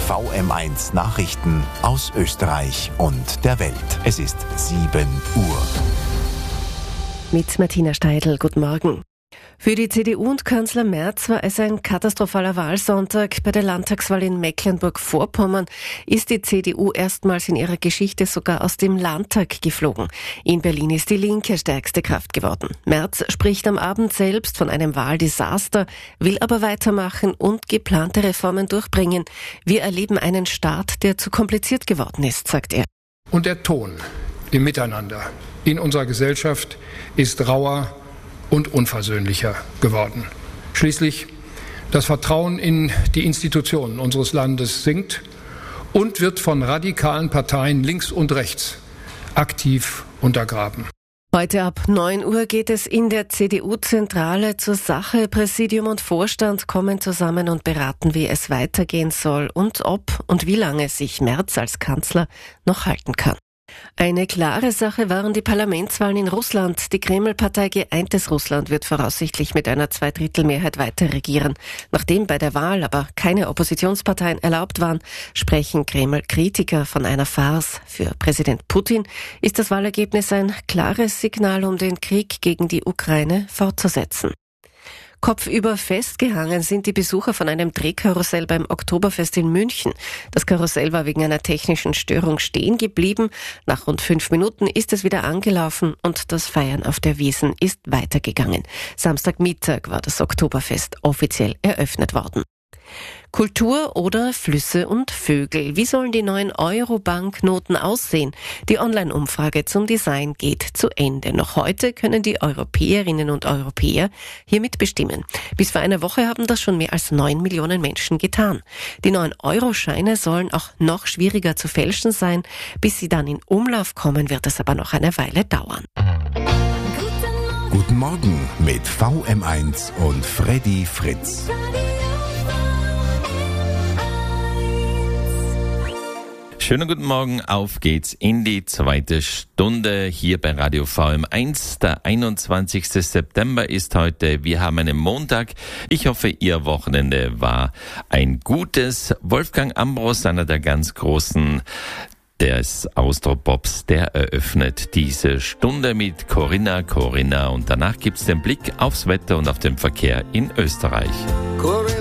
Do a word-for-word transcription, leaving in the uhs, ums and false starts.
V M eins Nachrichten aus Österreich und der Welt. Es ist sieben Uhr. Mit Martina Steidl, guten Morgen. Für die C D U und Kanzler Merz war es ein katastrophaler Wahlsonntag. Bei der Landtagswahl in Mecklenburg-Vorpommern ist die C D U erstmals in ihrer Geschichte sogar aus dem Landtag geflogen. In Berlin ist die Linke stärkste Kraft geworden. Merz spricht am Abend selbst von einem Wahldesaster, will aber weitermachen und geplante Reformen durchbringen. Wir erleben einen Staat, der zu kompliziert geworden ist, sagt er. Und der Ton im Miteinander in unserer Gesellschaft ist rauer und unversöhnlicher geworden. Schließlich das Vertrauen in die Institutionen unseres Landes sinkt und wird von radikalen Parteien links und rechts aktiv untergraben. Heute ab neun Uhr geht es in der C D U-Zentrale zur Sache. Präsidium und Vorstand kommen zusammen und beraten, wie es weitergehen soll und ob und wie lange sich Merz als Kanzler noch halten kann. Eine klare Sache waren die Parlamentswahlen in Russland. Die Kreml-Partei Geeintes Russland wird voraussichtlich mit einer Zweidrittelmehrheit weiter regieren. Nachdem bei der Wahl aber keine Oppositionsparteien erlaubt waren, sprechen Kreml-Kritiker von einer Farce. Für Präsident Putin ist das Wahlergebnis ein klares Signal, um den Krieg gegen die Ukraine fortzusetzen. Kopfüber festgehangen sind die Besucher von einem Drehkarussell beim Oktoberfest in München. Das Karussell war wegen einer technischen Störung stehen geblieben. Nach rund fünf Minuten ist es wieder angelaufen und das Feiern auf der Wiesn ist weitergegangen. Samstagmittag war das Oktoberfest offiziell eröffnet worden. Kultur oder Flüsse und Vögel. Wie sollen die neuen Euro-Banknoten aussehen? Die Online-Umfrage zum Design geht zu Ende. Noch heute können die Europäerinnen und Europäer hier mitbestimmen. Bis vor einer Woche haben das schon mehr als neun Millionen Menschen getan. Die neuen Euro-Scheine sollen auch noch schwieriger zu fälschen sein. Bis sie dann in Umlauf kommen, wird es aber noch eine Weile dauern. Guten Morgen mit V M eins und Freddy Fritz. Schönen guten Morgen, auf geht's in die zweite Stunde hier bei Radio V M eins. Der einundzwanzigste September ist heute. Wir haben einen Montag. Ich hoffe, Ihr Wochenende war ein gutes. Wolfgang Ambros, einer der ganz Großen des Austropops, der eröffnet diese Stunde mit Corinna, Corinna. Und danach gibt's den Blick aufs Wetter und auf den Verkehr in Österreich. Corinna.